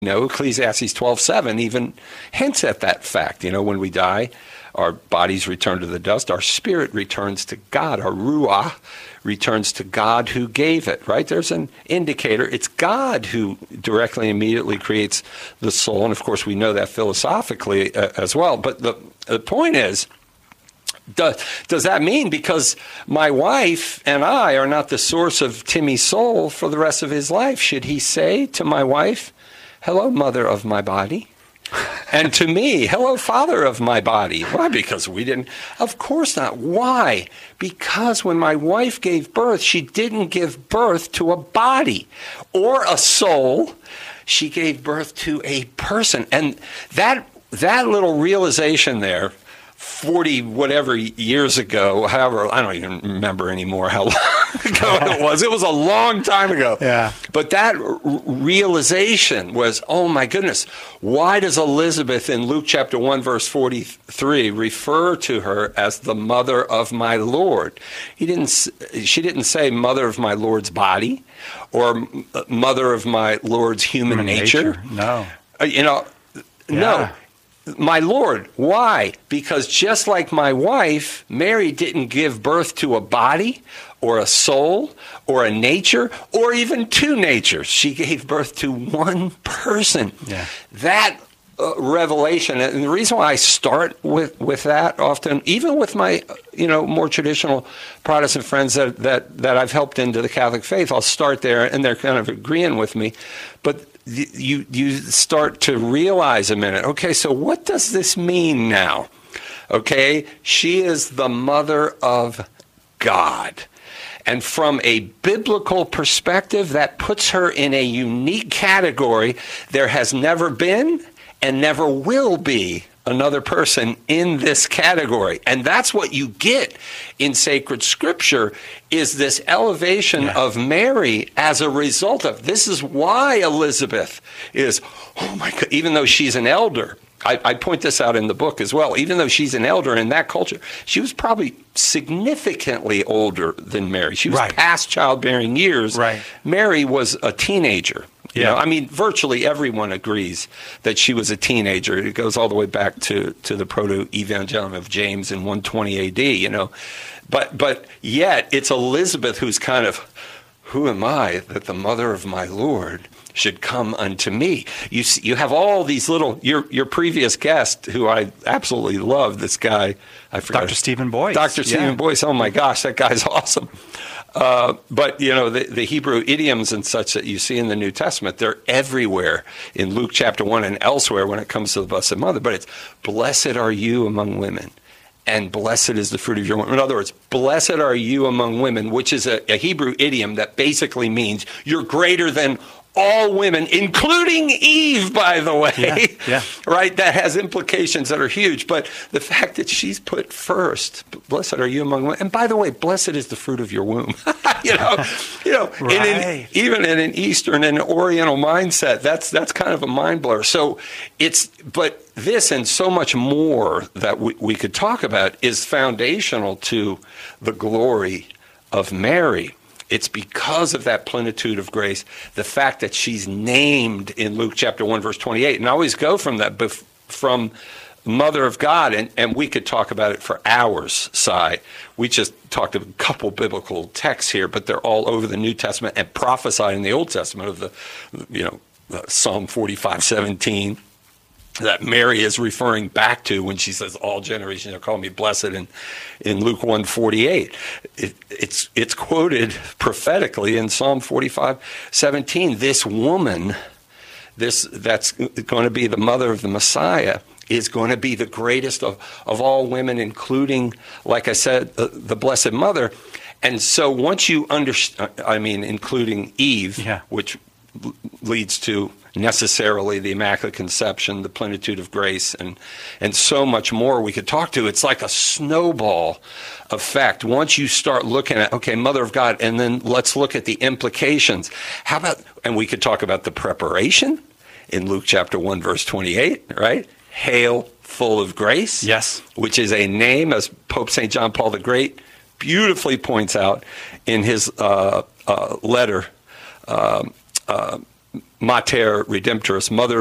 Ecclesiastes 12:7 even hints at that fact. When we die, our bodies return to the dust, our spirit returns to God, our ruah returns to God who gave it, right? There's an indicator. It's God who directly, immediately creates the soul, and of course we know that philosophically as well. But the point is, does that mean because my wife and I are not the source of Timmy's soul for the rest of his life, should he say to my wife, "Hello, mother of my body," and to me, "Hello, father of my body"? Why? Because we didn't. Of course not. Why? Because when my wife gave birth, she didn't give birth to a body or a soul. She gave birth to a person. And that little realization there, 40 whatever years ago, however, I don't even remember anymore how long ago it was. It was a long time ago. Yeah. But that realization was, oh my goodness, why does Elizabeth in Luke chapter 1 verse 43 refer to her as the mother of my Lord? She didn't say mother of my Lord's body or mother of my Lord's human nature. No. No. My Lord. Why? Because just like my wife, Mary didn't give birth to a body or a soul or a nature or even two natures. She gave birth to one person. Yeah. That revelation, and the reason why I start with that often, even with my more traditional Protestant friends that I've helped into the Catholic faith, I'll start there and they're kind of agreeing with me. But you start to realize a minute, okay, so what does this mean now? Okay, she is the mother of God. And from a biblical perspective, that puts her in a unique category. There has never been and never will be another person in this category. And that's what you get in sacred scripture, is this elevation of Mary as a result of. This is why Elizabeth is, oh my God, even though she's an elder, I point this out in the book as well, even though she's an elder in that culture, she was probably significantly older than Mary. She was past childbearing years. Right. Mary was a teenager. Yeah. Virtually everyone agrees that she was a teenager. It goes all the way back to the proto-evangelium of James in 120 AD, But yet, it's Elizabeth who's kind of, who am I that the mother of my Lord should come unto me? You have all these little, your previous guest, who I absolutely love, this guy, I forgot. Dr. Stephen Boyce. Dr. Stephen Boyce, oh my gosh, that guy's awesome. But, the Hebrew idioms and such that you see in the New Testament, they're everywhere in Luke chapter 1 and elsewhere when it comes to the Blessed Mother. But it's, blessed are you among women, and blessed is the fruit of your womb. In other words, blessed are you among women, which is a Hebrew idiom that basically means you're greater than all women, including Eve, by the way, right? That has implications that are huge. But the fact that she's put first, blessed are you among women, and by the way, blessed is the fruit of your womb. Right. Even in an Eastern and Oriental mindset, that's kind of a mind blower. So but this and so much more that we could talk about is foundational to the glory of Mary. It's because of that plenitude of grace, the fact that she's named in Luke chapter 1, verse 28. And I always go from that, from Mother of God, and we could talk about it for hours, Si. We just talked a couple biblical texts here, but they're all over the New Testament and prophesied in the Old Testament of Psalm 45:17. That Mary is referring back to when she says, all generations shall call me blessed in Luke 1:48. It's quoted prophetically in Psalm 45:17. This woman, that's going to be the mother of the Messiah, is going to be the greatest of all women, including, like I said, the Blessed Mother. And so once you understand, including Eve, which leads to necessarily the Immaculate Conception, the plenitude of grace, and so much more we could talk to. It's like a snowball effect. Once you start looking at, okay, Mother of God, and then let's look at the implications. How about, and we could talk about the preparation in Luke chapter 1, verse 28, right? Hail, full of grace. Yes. Which is a name, as Pope St. John Paul the Great beautifully points out in his letter, Mater Redemptoris, Mother